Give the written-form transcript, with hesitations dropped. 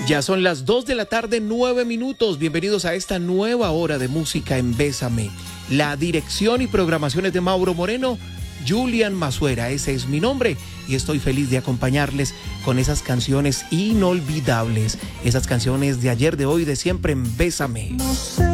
Ya son las 2 de la tarde, 9 minutos. Bienvenidos a esta nueva hora de música en Bésame. La dirección y programación es de Mauro Moreno, Julian Mazuera, ese es mi nombre. Y estoy feliz de acompañarles con esas canciones inolvidables. Esas canciones de ayer, de hoy, de siempre en Bésame. No sé